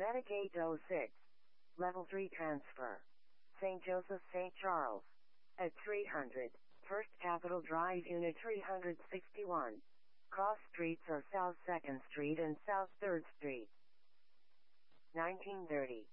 Medicaid 06. Level 3 transfer. St. Joseph St. Charles. At 300. First Capitol Drive Unit 361. Cross streets are South 2nd Street and South 3rd Street. 1930.